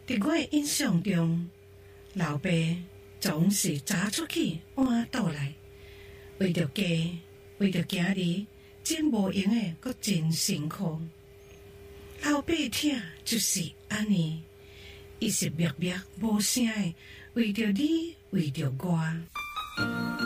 伫我的印象中，老爸总是早出去晚倒来，为着家，为着今日，真无用的，阁真辛苦。老爸疼就是安尼，伊是默默无声的，为着你，为着我。